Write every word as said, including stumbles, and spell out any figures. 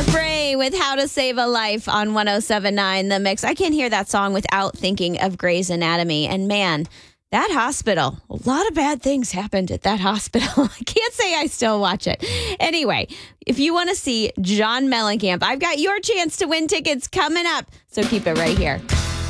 The Fray with How to Save a Life on one oh seven point nine The Mix. I can't hear that song without thinking of Grey's Anatomy. And man, that hospital, a lot of bad things happened at that hospital. I can't say I still watch it. Anyway, if you want to see John Mellencamp, I've got your chance to win tickets coming up. So keep it right here.